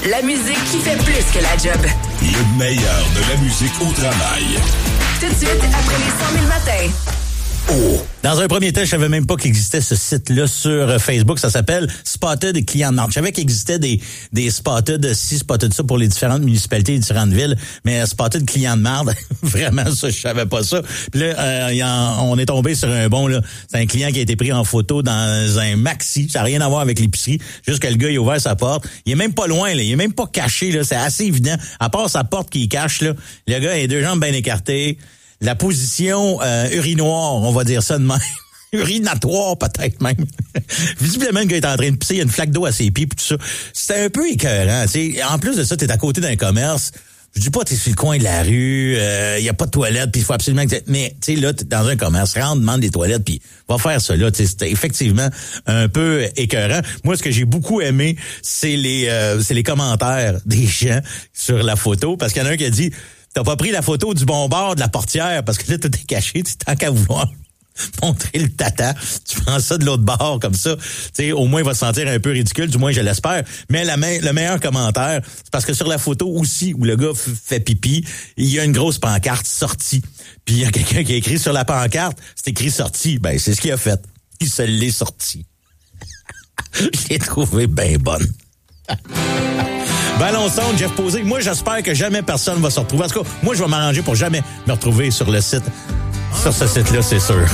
La musique qui fait plus que la job. Le meilleur de la musique au travail. Tout de suite, après les 100 000 matins. Oh. Dans un premier temps, je savais même pas qu'existait ce site-là sur Facebook. Ça s'appelle Spotted Client de marde. Je savais qu'il existait des Spotted ci, Spotted ça pour les différentes municipalités, les différentes villes. Mais Spotted Client de marde, vraiment, ça, je savais pas ça. Puis là, on est tombé sur un bon, là. C'est un client qui a été pris en photo dans un maxi. Ça n'a rien à voir avec l'épicerie. Juste que le gars, il a ouvert sa porte. Il est même pas loin, là. Il est même pas caché, là. C'est assez évident. À part sa porte qui cache, là. Le gars a les deux jambes bien écartées. La position urinoire, on va dire ça de même. Urinatoire, peut-être même. Visiblement, le gars est en train de pisser, il y a une flaque d'eau à ses pieds, pis tout ça. C'était un peu écœurant, tu sais. En plus de ça, t'es à côté d'un commerce. Je dis pas t'es sur le coin de la rue, y a pas de toilettes, puis il faut absolument que mais tu sais là t'es dans un commerce, rentre, demande des toilettes, puis va faire ça là. C'était effectivement un peu écœurant. Moi, ce que j'ai beaucoup aimé, c'est les commentaires des gens sur la photo, parce qu'il y en a un qui a dit: t'as pas pris la photo du bon bord de la portière parce que là, tout est caché, tu tant qu'à vouloir montrer le tata, tu prends ça de l'autre bord comme ça, tu sais, au moins il va se sentir un peu ridicule, du moins je l'espère. Mais le meilleur commentaire, c'est parce que sur la photo aussi où le gars fait pipi, il y a une grosse pancarte sortie. Puis il y a quelqu'un qui a écrit sur la pancarte, c'est écrit sortie. Ben c'est ce qu'il a fait. Il se l'est sorti. Je l'ai trouvé bien bonne. Ballon son, Jeff Posé. Moi, j'espère que jamais personne va se retrouver. En tout cas, moi, je vais m'arranger pour jamais me retrouver sur le site. Sur ce site-là, c'est sûr.